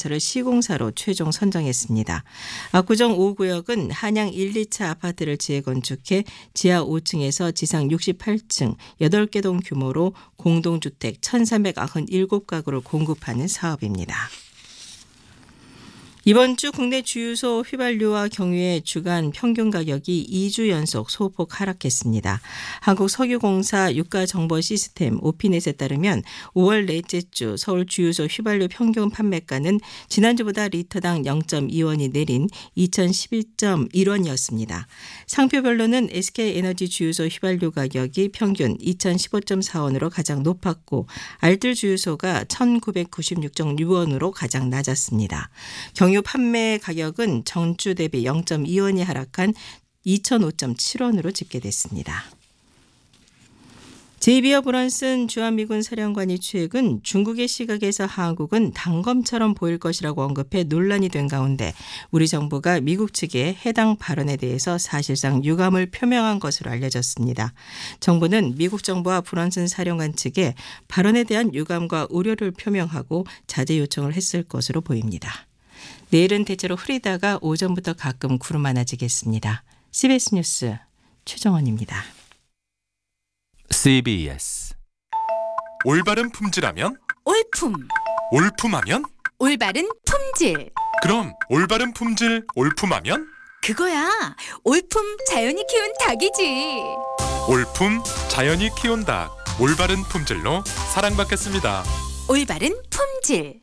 건설을 시공사로 최종 선정했습니다. 압구정 5구역은 한양 1, 2차 아파트를 재건축해 지하 5층에서 지상 68층 8개 동 규모로 공동주택 1,397가구를 공급하는 사업입니다. 이번 주 국내 주유소 휘발유와 경유의 주간 평균 가격이 2주 연속 소폭 하락했습니다. 한국석유공사 유가정보시스템 오피넷에 따르면 5월 넷째 주 서울 주유소 휘발유 평균 판매가는 지난주보다 리터당 0.2원이 내린 2011.1원이었습니다. 상표별로는 SK에너지 주유소 휘발유 가격이 평균 2015.4원으로 가장 높았고 알뜰 주유소가 1996.6원으로 가장 낮았습니다. 경유 판매 가격은 전주 대비 0.2원이 하락한 2005.7원으로 집계됐습니다. 제이비어 브런슨 주한미군 사령관이 최근 중국의 시각에서 한국은 단검처럼 보일 것이라고 언급해 논란이 된 가운데 우리 정부가 미국 측의 해당 발언에 대해서 사실상 유감을 표명한 것으로 알려졌습니다. 정부는 미국 정부와 브런슨 사령관 측에 발언에 대한 유감과 우려를 표명하고 자제 요청을 했을 것으로 보입니다. 내일은 대체로 흐리다가 오전부터 가끔 구름 많아지겠습니다. CBS 뉴스 최정원입니다. CBS 올바른 품질하면 올품, 올품하면 올바른 품질. 그럼 올바른 품질 올품하면 그거야. 올품 자연이 키운 닭이지. 올품 자연이 키운 닭 올바른 품질로 사랑받겠습니다. 올바른 품질.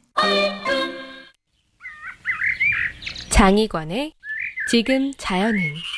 장희권의 지금 자연은.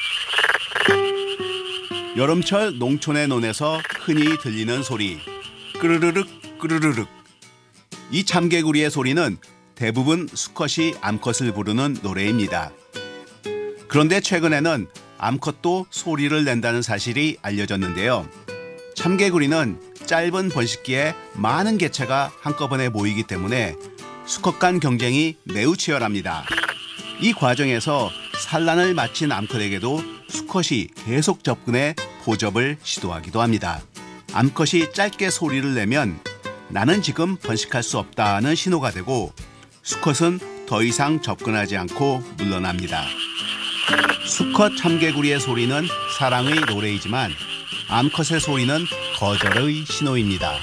여름철 농촌의 논에서 흔히 들리는 소리 끄르르륵 끄르르륵. 이 참개구리의 소리는 대부분 수컷이 암컷을 부르는 노래입니다. 그런데 최근에는 암컷도 소리를 낸다는 사실이 알려졌는데요. 참개구리는 짧은 번식기에 많은 개체가 한꺼번에 모이기 때문에 수컷 간 경쟁이 매우 치열합니다. 이 과정에서 산란을 마친 암컷에게도 수컷이 계속 접근해 포접을 시도하기도 합니다. 암컷이 짧게 소리를 내면 나는 지금 번식할 수 없다는 신호가 되고 수컷은 더 이상 접근하지 않고 물러납니다. 수컷 참개구리의 소리는 사랑의 노래이지만 암컷의 소리는 거절의 신호입니다.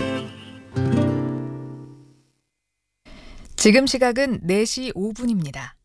지금 시각은 4시 5분입니다.